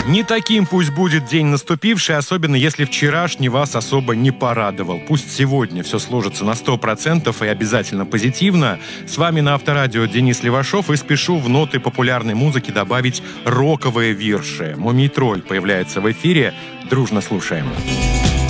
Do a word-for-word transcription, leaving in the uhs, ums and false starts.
Не таким пусть будет день наступивший, особенно если вчерашний вас особо не порадовал. Пусть сегодня все сложится на сто процентов и обязательно позитивно. С вами на Авторадио Денис Левашов, и спешу в ноты популярной музыки добавить роковые вирши. Мумий тролль появляется в эфире. Дружно слушаем.